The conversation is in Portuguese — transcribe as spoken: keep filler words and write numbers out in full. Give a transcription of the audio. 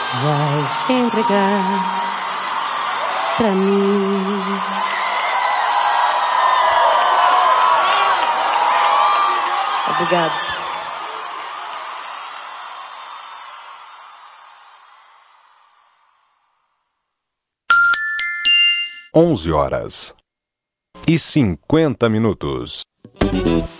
vai se entregar pra mim. Obrigado. Onze horas e cinquenta minutos.